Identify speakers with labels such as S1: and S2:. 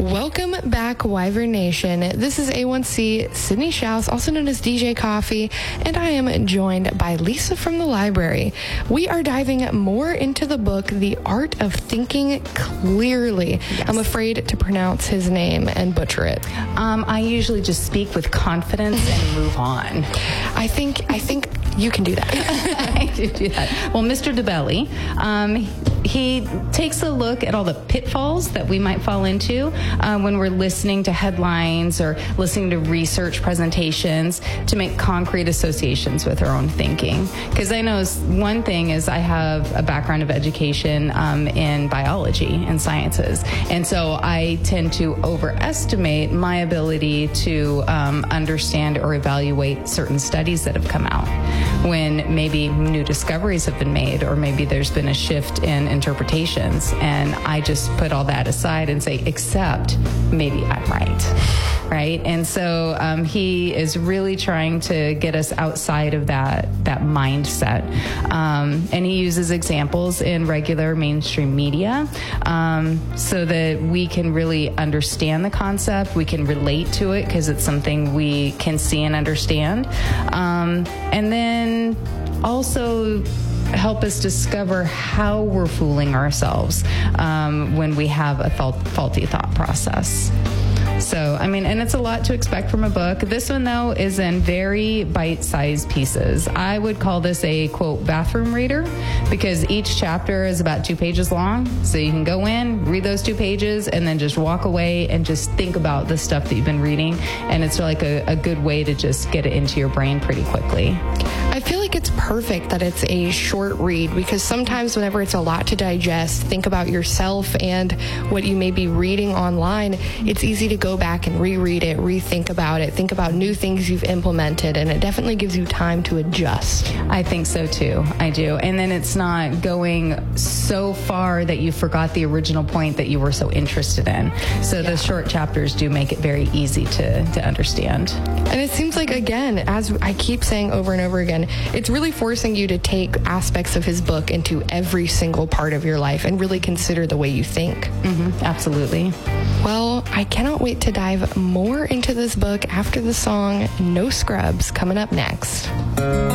S1: Welcome back, Wyvern Nation. This is A1C Sydney Schaus, also known as DJ Coffee, and I am joined by Lisa from the library. We are diving more into the book, The Art of Thinking Clearly. Yes. I'm afraid to pronounce his name and butcher it.
S2: I usually just speak with confidence and move on.
S1: I think you can do that.
S2: I do that. Well, Mr. DeBelli, he takes a look at all the pitfalls that we might fall into when we're listening to headlines or listening to research presentations to make concrete associations with our own thinking. Because I know one thing is I have a background of education in biology and sciences. And so I tend to overestimate my ability to understand or evaluate certain studies that have come out when maybe new discoveries have been made or maybe there's been a shift in interpretations. And I just put all that aside and say, except maybe I'm right? And so he is really trying to get us outside of that mindset. And he uses examples in regular mainstream media so that we can really understand the concept, we can relate to it because it's something we can see and understand. And then also help us discover how we're fooling ourselves when we have a faulty thought process. So, I mean, and it's a lot to expect from a book. This one, though, is in very bite-sized pieces. I would call this a, quote, bathroom reader because each chapter is about 2 pages long. So you can go in, read those 2 pages, and then just walk away and just think about the stuff that you've been reading. And it's like a good way to just get it into your brain pretty quickly.
S1: I feel like it's perfect that it's a short read because sometimes whenever it's a lot to digest, think about yourself and what you may be reading online, it's easy to go back and reread it, rethink about it, think about new things you've implemented, and it definitely gives you time to adjust.
S2: I think so too. I do. And then it's not going so far that you forgot the original point that you were so interested in. So the short chapters do make it very easy to understand.
S1: And it seems like, again, as I keep saying over and over again, it's really forcing you to take aspects of his book into every single part of your life and really consider the way you think.
S2: Mm-hmm. Absolutely.
S1: Well, I cannot wait to dive more into this book after the song No Scrubs coming up next.